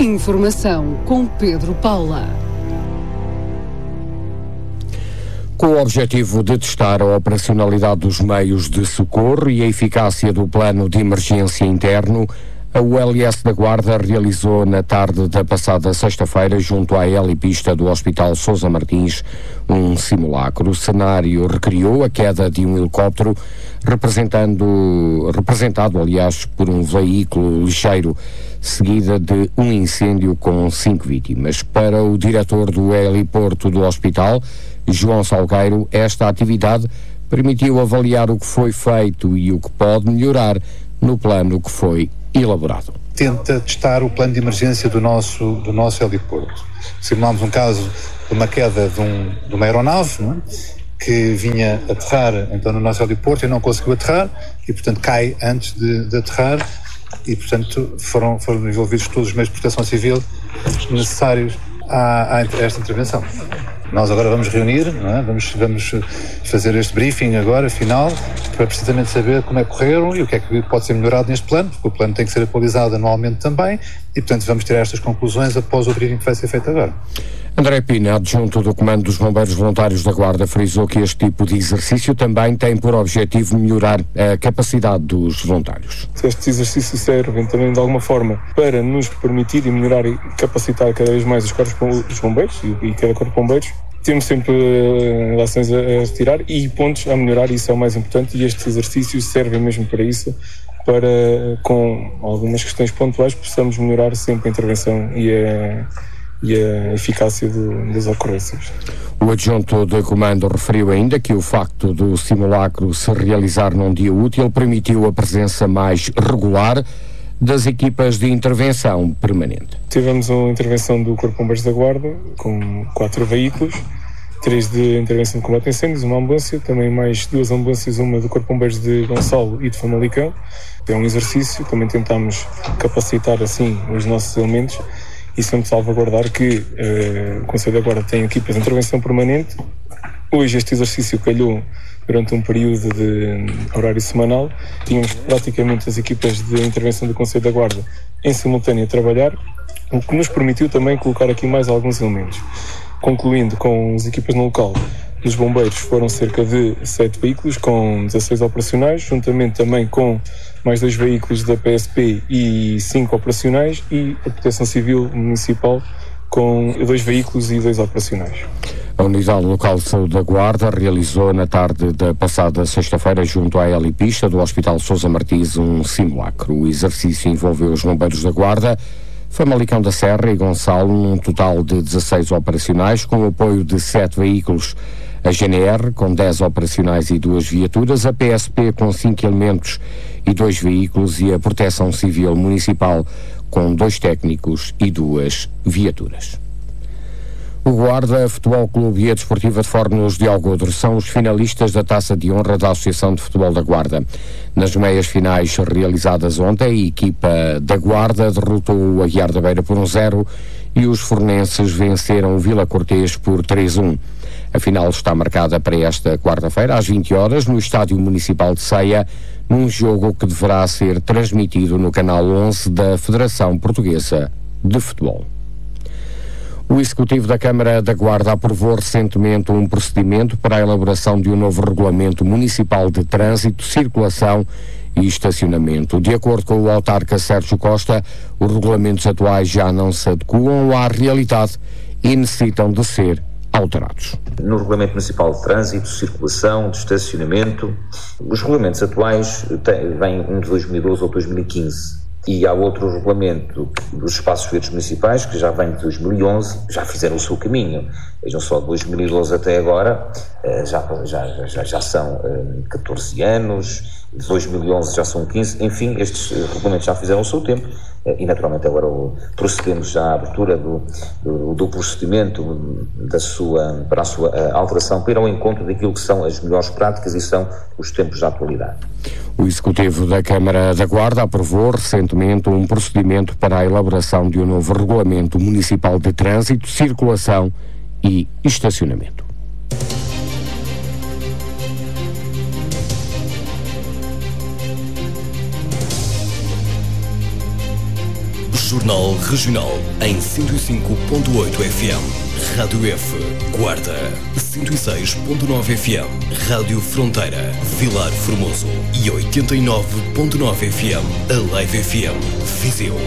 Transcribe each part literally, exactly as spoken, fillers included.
Informação com Pedro Paula. Com o objetivo de testar a operacionalidade dos meios de socorro e a eficácia do plano de emergência interno, a U L S da Guarda realizou na tarde da passada sexta-feira, junto à helipista do Hospital Sousa Martins, um simulacro. O cenário recriou a queda de um helicóptero, representando, representado, aliás, por um veículo ligeiro, seguida de um incêndio com cinco vítimas. Para o diretor do heliporto do hospital, João Salgueiro, esta atividade permitiu avaliar o que foi feito e o que pode melhorar no plano que foi elaborado. Tenta testar o plano de emergência do nosso, do nosso heliporto. Simulámos um caso de uma queda de, um, de uma aeronave, não é? Que vinha aterrar então no nosso heliporto e não conseguiu aterrar e, portanto, cai antes de, de aterrar e, portanto, foram, foram envolvidos todos os meios de proteção civil necessários a, a esta intervenção. Nós agora vamos reunir, não é? vamos, vamos fazer este briefing agora, final, para precisamente saber como é que correram e o que é que pode ser melhorado neste plano, porque o plano tem que ser atualizado anualmente também e, portanto, vamos tirar estas conclusões após o briefing que vai ser feito agora. André Pina, adjunto do Comando dos Bombeiros Voluntários da Guarda, frisou que este tipo de exercício também tem por objetivo melhorar a capacidade dos voluntários. Estes exercícios servem também de alguma forma para nos permitir e melhorar e capacitar cada vez mais os corpos dos bombeiros e, e cada corpo de bombeiros. Temos sempre uh, ações a, a retirar e pontos a melhorar, isso é o mais importante, e estes exercícios servem mesmo para isso, para, com algumas questões pontuais, possamos melhorar sempre a intervenção e a, e a eficácia de, das ocorrências. O adjunto de comando referiu ainda que o facto do simulacro se realizar num dia útil permitiu a presença mais regular das equipas de intervenção permanente. Tivemos uma intervenção do Corpo de Bombeiros da Guarda, com quatro veículos, três de intervenção de combate a incêndios, uma ambulância, também mais duas ambulâncias, uma do Corpo de Bombeiros de Gonçalo e de Famalicão. É um exercício, também tentamos capacitar assim os nossos elementos e sempre salvaguardar que uh, o Conselho da Guarda tem equipas de intervenção permanente. Hoje este exercício calhou durante um período de horário semanal, tínhamos praticamente as equipas de intervenção do Conselho da Guarda em simultâneo a trabalhar, o que nos permitiu também colocar aqui mais alguns elementos. Concluindo com as equipas no local, dos bombeiros foram cerca de sete veículos com dezasseis operacionais, juntamente também com mais dois veículos da P S P e cinco operacionais, e a Proteção Civil Municipal com dois veículos e dois operacionais. A Unidade Local de Saúde da Guarda realizou na tarde da passada sexta-feira, junto à helipista do Hospital Sousa Martins, um simulacro. O exercício envolveu os bombeiros da Guarda, Famalicão da Serra e Gonçalo, num total de dezasseis operacionais, com o apoio de sete veículos, a G N R com dez operacionais e duas viaturas, a P S P com cinco elementos e dois veículos e a Proteção Civil Municipal com dois técnicos e duas viaturas. O Guarda Futebol Clube e a Desportiva de Fórmulas de Algodre são os finalistas da Taça de Honra da Associação de Futebol da Guarda. Nas meias finais realizadas ontem, a equipa da Guarda derrotou o Aguiar da Beira por um zero e os fornenses venceram o Vila Cortês por três a um. A final está marcada para esta quarta-feira, às vinte horas, no Estádio Municipal de Ceia, num jogo que deverá ser transmitido no canal onze da Federação Portuguesa de Futebol. O Executivo da Câmara da Guarda aprovou recentemente um procedimento para a elaboração de um novo Regulamento Municipal de Trânsito, Circulação e Estacionamento. De acordo com o autarca Sérgio Costa, os regulamentos atuais já não se adequam à realidade e necessitam de ser alterados. No Regulamento Municipal de Trânsito, Circulação, de Estacionamento, os regulamentos atuais vêm um de dois mil e doze ou dois mil e quinze. E há outro regulamento dos espaços verdes municipais, que já vem de dois mil e onze, já fizeram o seu caminho. Vejam só, de dois mil e doze até agora, já, já, já, já são catorze anos, de dois mil e onze já são quinze, enfim, estes regulamentos já fizeram o seu tempo, e naturalmente agora procedemos já à abertura do, do, do procedimento da sua, para a sua alteração, para ir ao encontro daquilo que são as melhores práticas e são os tempos da atualidade. O Executivo da Câmara da Guarda aprovou recentemente um procedimento para a elaboração de um novo Regulamento Municipal de Trânsito, Circulação e Estacionamento. Jornal Regional em cento e cinco ponto oito F M. Rádio F, Guarda. cento e seis ponto nove F M. Rádio Fronteira, Vilar Formoso. E oitenta e nove ponto nove F M. A Live F M, Viseu.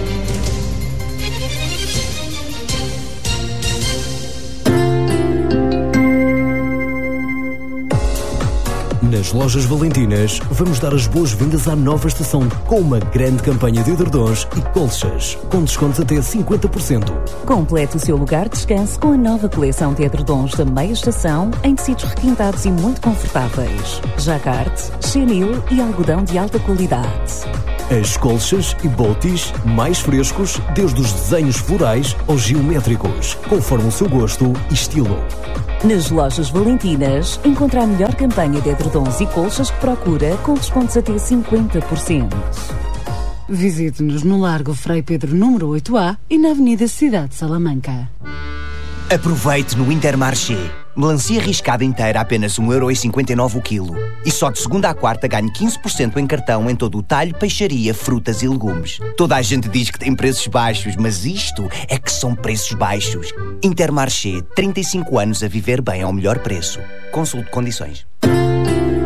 Nas Lojas Valentinas, vamos dar as boas-vindas à nova estação com uma grande campanha de edredons e colchas, com descontos até cinquenta por cento. Complete o seu lugar de descanso com a nova coleção de edredons da meia estação em tecidos requintados e muito confortáveis. Jacquard, chenil e algodão de alta qualidade. As colchas e botis mais frescos, desde os desenhos florais aos geométricos, conforme o seu gosto e estilo. Nas Lojas Valentinas, encontra a melhor campanha de edredons e colchas que procura, com descontos até cinquenta por cento. Visite-nos no Largo Frei Pedro número oito A e na Avenida Cidade de Salamanca. Aproveite no Intermarché. Melancia riscada inteira a apenas um euro e cinquenta e nove o quilo. E só de segunda à quarta ganhe quinze por cento em cartão em todo o talho, peixaria, frutas e legumes. Toda a gente diz que tem preços baixos, mas isto é que são preços baixos. Intermarché, trinta e cinco anos a viver bem ao melhor preço. Consulte condições.